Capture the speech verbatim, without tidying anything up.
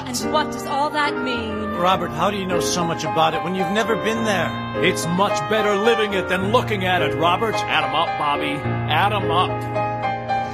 what? And what does all that mean? Robert, how do you know so much about it when you've never been there? It's much better living it than looking at it, Robert. Add 'em up, Bobby. Add 'em up.